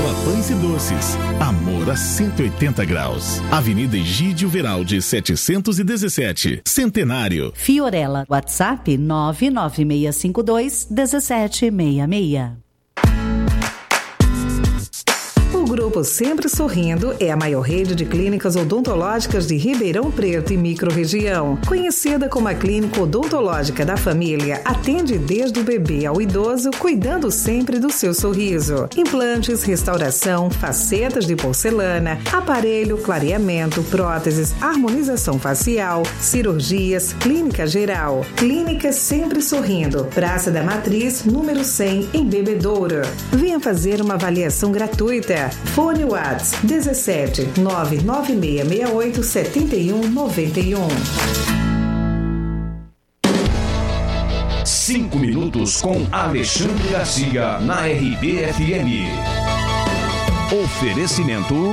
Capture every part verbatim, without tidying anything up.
Arroba Pães e Doces. Amor a cento e oitenta graus. Avenida Egídio Veraldi, setecentos e dezessete. Centenário. Fiorella. WhatsApp nove nove seis cinco dois um sete seis seis. O Grupo Sempre Sorrindo é a maior rede de clínicas odontológicas de Ribeirão Preto e microrregião. Conhecida como a Clínica Odontológica da Família, atende desde o bebê ao idoso, cuidando sempre do seu sorriso. Implantes, restauração, facetas de porcelana, aparelho, clareamento, próteses, harmonização facial, cirurgias, clínica geral. Clínica Sempre Sorrindo, Praça da Matriz, número cem, em Bebedouro. Venha fazer uma avaliação gratuita. Fone WhatsApp dezessete nove nove seis seis oito sete um nove um. Cinco minutos com Alexandre Garcia na R B F M. Oferecimento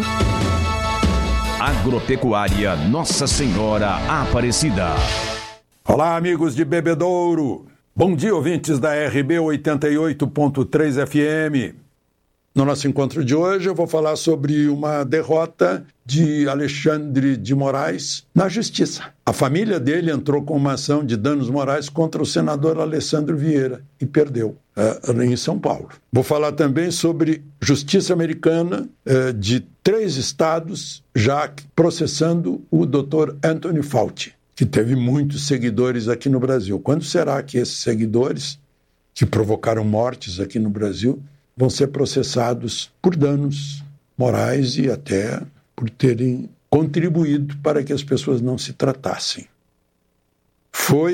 Agropecuária Nossa Senhora Aparecida. Olá, amigos de Bebedouro. Bom dia, ouvintes da R B oitenta e oito ponto três F M. No nosso encontro de hoje eu vou falar sobre uma derrota de Alexandre de Moraes na Justiça. A família dele entrou com uma ação de danos morais contra o senador Alessandro Vieira e perdeu uh, em São Paulo. Vou falar também sobre justiça americana uh, de três estados já processando o doutor Anthony Fauci, que teve muitos seguidores aqui no Brasil. Quando será que esses seguidores, que provocaram mortes aqui no Brasil, vão ser processados por danos morais e até por terem contribuído para que as pessoas não se tratassem? Foi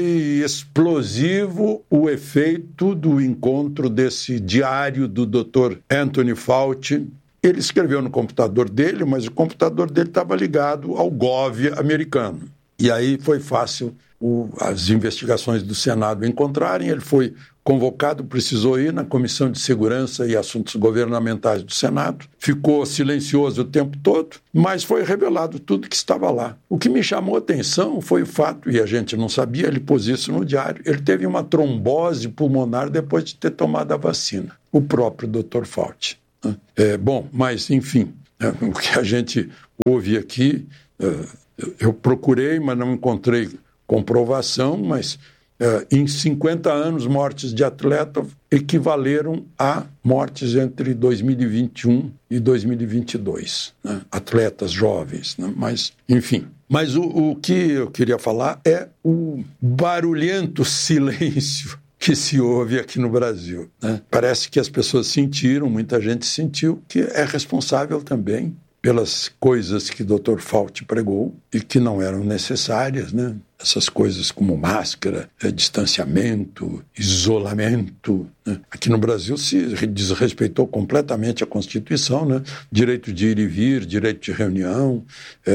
explosivo o efeito do encontro desse diário do doutor Anthony Fauci. Ele escreveu no computador dele, mas o computador dele estava ligado ao Gov americano. E aí foi fácil o, as investigações do Senado encontrarem. Ele foi convocado, precisou ir na Comissão de Segurança e Assuntos Governamentais do Senado. Ficou silencioso o tempo todo, mas foi revelado tudo que estava lá. O que me chamou a atenção foi o fato, e a gente não sabia, ele pôs isso no diário, ele teve uma trombose pulmonar depois de ter tomado a vacina. O próprio doutor Fauci. É, bom, mas enfim, é, o que a gente ouve aqui, é, eu procurei, mas não encontrei comprovação, mas Uh, em cinquenta anos, mortes de atleta equivaleram a mortes entre dois mil e vinte e um e dois mil e vinte e dois. Né? Atletas jovens, né? Mas, enfim. Mas o, o que eu queria falar é o barulhento silêncio que se ouve aqui no Brasil. Né? Parece que as pessoas sentiram, muita gente sentiu, que é responsável também pelas coisas que o doutor Fauci pregou e que não eram necessárias, né? Essas coisas como máscara, é, distanciamento, isolamento. Né? Aqui no Brasil se desrespeitou completamente a Constituição, né? Direito de ir e vir, direito de reunião,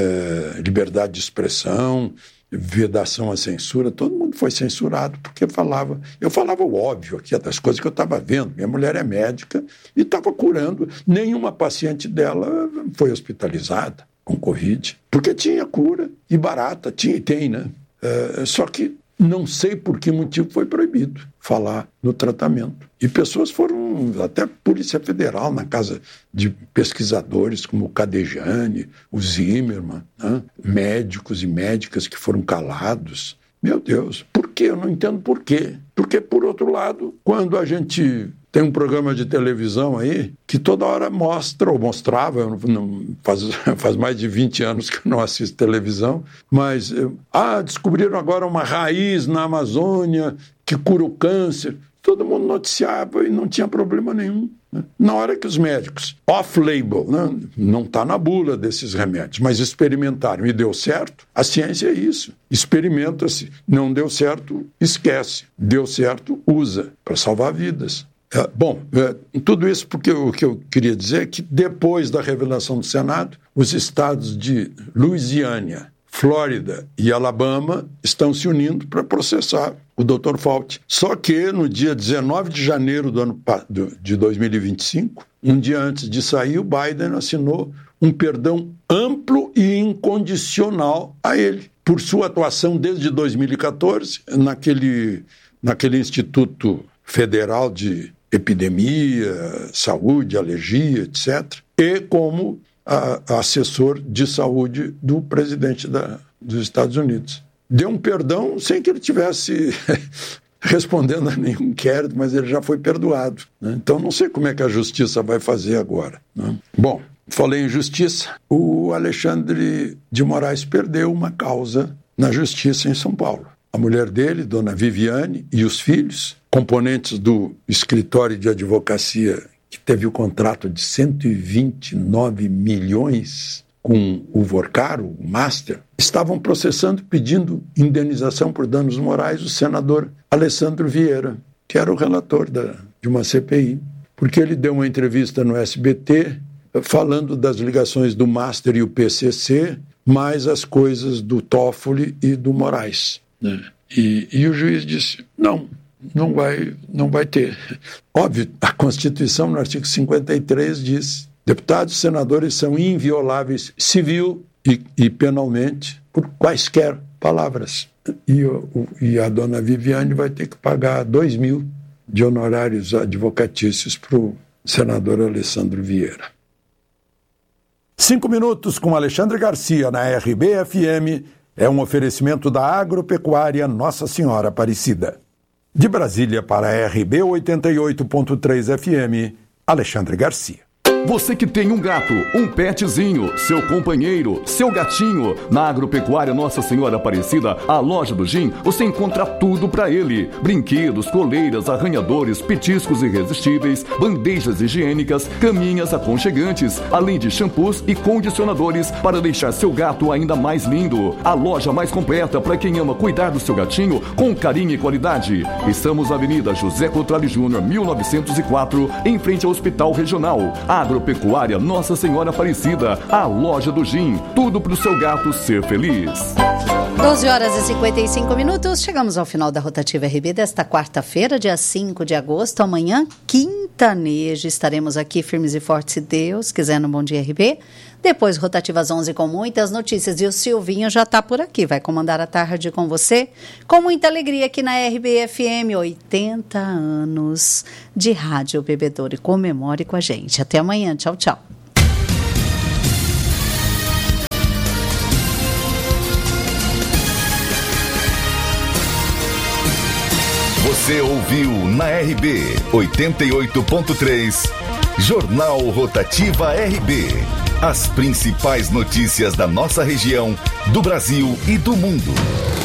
é, liberdade de expressão, vedação à censura. Todo mundo foi censurado porque falava... Eu falava o óbvio aqui, das coisas que eu estava vendo. Minha mulher é médica e estava curando. Nenhuma paciente dela foi hospitalizada com Covid, porque tinha cura e barata, tinha e tem, né? É, só que não sei por que motivo foi proibido falar no tratamento. E pessoas foram, até a Polícia Federal, na casa de pesquisadores como o Cadejane, o Zimmermann, né? Médicos e médicas que foram calados. Meu Deus, por quê? Eu não entendo por quê. Porque, por outro lado, quando a gente tem um programa de televisão aí que toda hora mostra, ou mostrava, eu não, faz, faz mais de vinte anos que eu não assisto televisão, mas, ah, descobriram agora uma raiz na Amazônia que cura o câncer. Todo mundo noticiava e não tinha problema nenhum. Né? Na hora que os médicos, off-label, né? Não está na bula desses remédios, mas experimentaram e deu certo, a ciência é isso. Experimenta-se, não deu certo, esquece. Deu certo, usa para salvar vidas. É, bom, é, tudo isso porque o que eu queria dizer é que depois da revelação do Senado, os estados de Louisiana, Flórida e Alabama estão se unindo para processar o doutor Fauci. Só que no dia dezenove de janeiro do ano de dois mil e vinte e cinco, um dia antes de sair, o Biden assinou um perdão amplo e incondicional a ele, por sua atuação desde dois mil e quatorze naquele, naquele Instituto Federal de epidemia, saúde, alergia, etcétera, e como a, a assessor de saúde do presidente da, dos Estados Unidos. Deu um perdão sem que ele tivesse respondendo a nenhum inquérito, mas ele já foi perdoado, né? Então não sei como é que a justiça vai fazer agora, né? Bom, falei em justiça, o Alexandre de Moraes perdeu uma causa na justiça em São Paulo. A mulher dele, dona Viviane, e os filhos, componentes do escritório de advocacia que teve o contrato de cento e vinte e nove milhões com o Vorcaro, o Master, estavam processando, pedindo indenização por danos morais o senador Alessandro Vieira, que era o relator da, de uma C P I, porque ele deu uma entrevista no S B T falando das ligações do Master e o P C C, mais as coisas do Toffoli e do Moraes, né? E, e o juiz disse, não, não vai, não vai ter. Óbvio, a Constituição, no artigo cinquenta e três, diz: deputados e senadores são invioláveis civil e, e penalmente por quaisquer palavras. E, o, e a dona Viviane vai ter que pagar dois mil de honorários advocatícios para o senador Alessandro Vieira. Cinco minutos com Alexandre Garcia na R B F M é um oferecimento da Agropecuária Nossa Senhora Aparecida. De Brasília para a R B oitenta e oito ponto três F M, Alexandre Garcia. Você que tem um gato, um petzinho, seu companheiro, seu gatinho, na Agropecuária Nossa Senhora Aparecida, a loja do Jim, você encontra tudo pra ele. Brinquedos, coleiras, arranhadores, petiscos irresistíveis, bandejas higiênicas, caminhas aconchegantes, além de shampoos e condicionadores para deixar seu gato ainda mais lindo. A loja mais completa para quem ama cuidar do seu gatinho com carinho e qualidade. Estamos na Avenida José Cotrali Júnior, mil novecentos e quatro, em frente ao Hospital Regional. Agropecuária Nossa Senhora Aparecida, a loja do Jim. Tudo para o seu gato ser feliz. doze horas e cinquenta e cinco minutos. Chegamos ao final da Rotativa R B desta quarta-feira, dia cinco de agosto. Amanhã, quintaneja, estaremos aqui firmes e fortes, se Deus quiser, no Bom Dia R B. Depois, Rotativa às onze com muitas notícias. E o Silvinho já está por aqui, vai comandar a tarde com você. Com muita alegria aqui na R B F M, oitenta anos de Rádio Bebedouro. E comemore com a gente. Até amanhã. Tchau, tchau. Você ouviu na R B oitenta e oito ponto três, Jornal Rotativa R B. As principais notícias da nossa região, do Brasil e do mundo.